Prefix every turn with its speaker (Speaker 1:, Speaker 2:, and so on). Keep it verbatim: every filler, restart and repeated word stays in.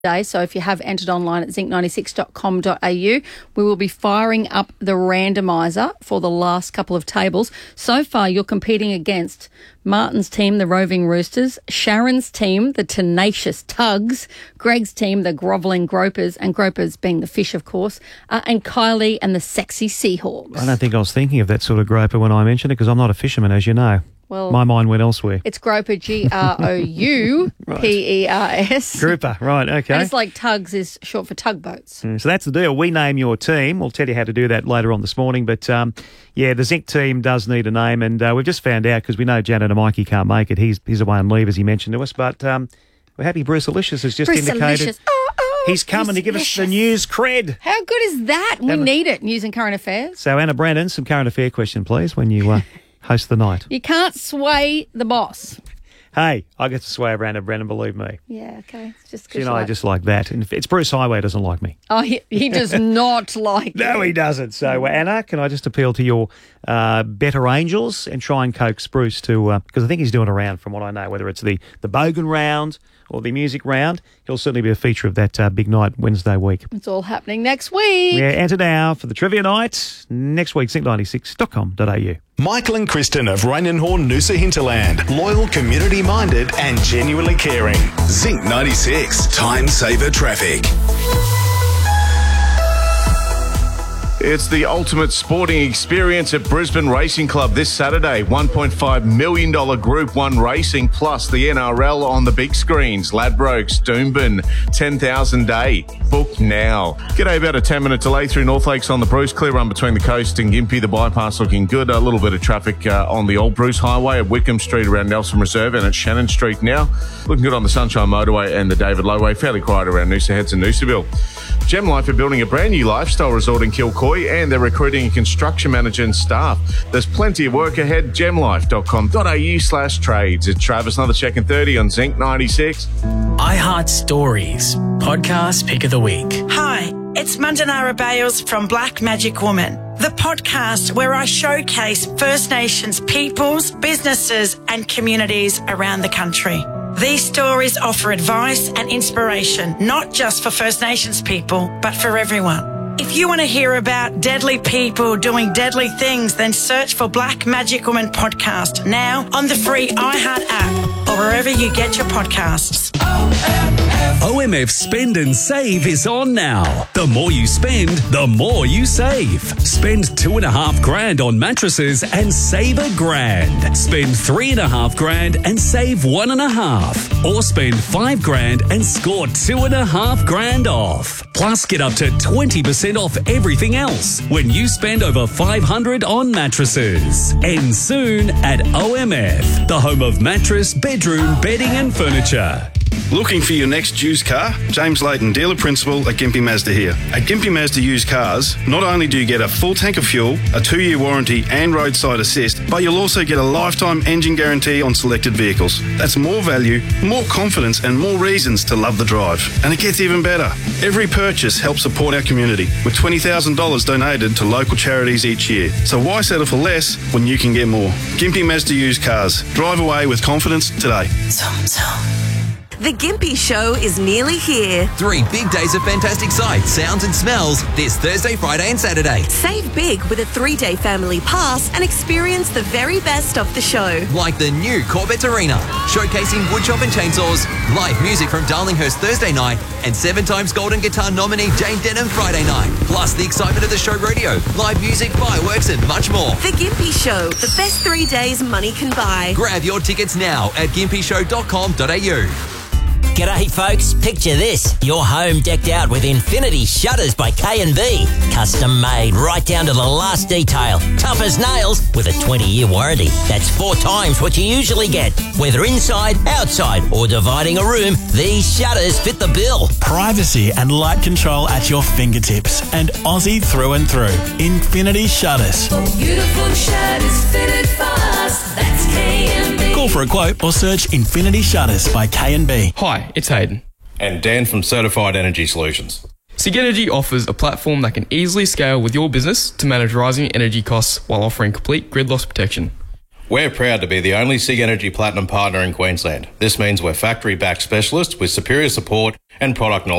Speaker 1: Day. So if you have entered online at zinc ninety-six dot com dot a u, we will be firing up the randomiser for the last couple of tables. So far, you're competing against Martin's team, the Roving Roosters, Sharon's team, the Tenacious Tugs, Greg's team, the Grovelling Gropers, and Gropers being the fish, of course, uh, and Kylie and the Sexy Seahawks.
Speaker 2: I don't think I was thinking of that sort of groper when I mentioned it because I'm not a fisherman, as you know.
Speaker 1: Well,
Speaker 2: my mind went elsewhere.
Speaker 1: It's Groper, G R O U P E R S.
Speaker 2: Grouper, right, okay.
Speaker 1: And it's like tugs is short for tugboats.
Speaker 2: Mm, so that's the deal. We name your team. We'll tell you how to do that later on this morning. But, um, yeah, the Zinc team does need a name. And uh, we've just found out, because we know Janet and Mikey can't make it. He's he's away on leave, as he mentioned to us. But um, we're happy Bruce Alicious has just
Speaker 1: Bruce
Speaker 2: indicated
Speaker 1: Alicious. Oh, oh,
Speaker 2: he's coming to give us the news cred.
Speaker 1: How good is that? We
Speaker 2: Anna,
Speaker 1: need it, news and current affairs.
Speaker 2: So, Anna Brandon, some current affair question, please, when you uh, host the night.
Speaker 1: You can't sway the boss.
Speaker 2: Hey, I get to sway around Anna Brandon, believe me.
Speaker 1: Yeah, okay. It's just
Speaker 2: You know,
Speaker 1: you
Speaker 2: I
Speaker 1: like...
Speaker 2: just like that. And it's Bruce Highway doesn't like me.
Speaker 1: Oh, he, he does not like
Speaker 2: No,
Speaker 1: it.
Speaker 2: he doesn't. So, uh, Anna, can I just appeal to your uh, better angels and try and coax Bruce to, because uh, I think he's doing a round from what I know, whether it's the, the Bogan round or the music round. He'll certainly be a feature of that uh, big night Wednesday week.
Speaker 1: It's all happening next week.
Speaker 2: Yeah, enter now for the trivia night next week, zinc ninety-six dot com dot a u.
Speaker 3: Michael and Kristen of Rainenhorn, Noosa Hinterland. Loyal, community-minded and genuinely caring. Zinc ninety-six, Time Saver Traffic.
Speaker 4: It's the ultimate sporting experience at Brisbane Racing Club this Saturday. one point five million dollars Group one racing plus the N R L on the big screens. Ladbrokes, Doomben, ten thousand day. Book now. G'day, about a ten minute delay through North Lakes on the Bruce. Clear run between the coast and Gympie. The bypass looking good. A little bit of traffic uh, on the Old Bruce Highway at Wickham Street around Nelson Reserve and at Shannon Street now. Looking good on the Sunshine Motorway and the David Lowway. Fairly quiet around Noosa Heads and Noosaville. Gem Life are building a brand new lifestyle resort in Kilcoy and they're recruiting a construction manager and staff. There's plenty of work ahead. gemlife dot com dot a u slash trades. It's Travis, another check in thirty on Zinc ninety-six.
Speaker 5: iHeart Stories, podcast pick of the week.
Speaker 6: Hi, it's Mandanara Bales from Black Magic Woman, the podcast where I showcase First Nations peoples, businesses and communities around the country. These stories offer advice and inspiration, not just for First Nations people, but for everyone. If you want to hear about deadly people doing deadly things, then search for Black Magic Woman Podcast now on the free iHeart app or wherever you get your podcasts.
Speaker 7: O M F Spend and Save is on now. The more you spend, the more you save. Spend two and a half grand on mattresses and save a grand. Spend three and a half grand and save one and a half. Or spend five grand and score two and a half grand off. Plus, get up to twenty percent off everything else when you spend over five hundred on mattresses. End soon at O M F, the home of mattress, bedroom, bedding and furniture.
Speaker 8: Looking for your next used car? James Layton, dealer principal at Gympie Mazda here. At Gympie Mazda Used Cars, not only do you get a full tank of fuel, a two-year warranty and roadside assist, but you'll also get a lifetime engine guarantee on selected vehicles. That's more value, more confidence and more reasons to love the drive. And it gets even better. Every purchase helps support our community with twenty thousand dollars donated to local charities each year. So why settle for less when you can get more? Gympie Mazda Used Cars. Drive away with confidence today.
Speaker 9: Zoom, zoom. The Gympie Show is nearly here.
Speaker 10: Three big days of fantastic sights, sounds and smells this Thursday, Friday and Saturday.
Speaker 9: Save big with a three-day family pass and experience the very best of the show.
Speaker 10: Like the new Corvette Arena, showcasing woodshop and chainsaws, live music from Darlinghurst Thursday night, and seven times Golden Guitar nominee Jane Denham Friday night. Plus the excitement of the show rodeo, live music, fireworks and much more.
Speaker 9: The Gympie Show, the best three days money can buy.
Speaker 10: Grab your tickets now at gympie show dot com dot a u.
Speaker 11: G'day folks, picture this. Your home decked out with Infinity Shutters by K and B. Custom made right down to the last detail. Tough as nails with a twenty year warranty. That's four times what you usually get. Whether inside, outside or dividing a room, these shutters fit the bill.
Speaker 12: Privacy and light control at your fingertips and Aussie through and through. Infinity Shutters.
Speaker 13: Beautiful shutters fitted fast. That's K and B.
Speaker 12: Call for a quote or search Infinity Shutters by K and B.
Speaker 14: Hi, it's Hayden.
Speaker 15: And Dan from Certified Energy Solutions.
Speaker 14: SIG Energy offers a platform that can easily scale with your business to manage rising energy costs while offering complete grid loss protection.
Speaker 15: We're proud to be the only SIG Energy Platinum partner in Queensland. This means we're factory-backed specialists with superior support and product knowledge.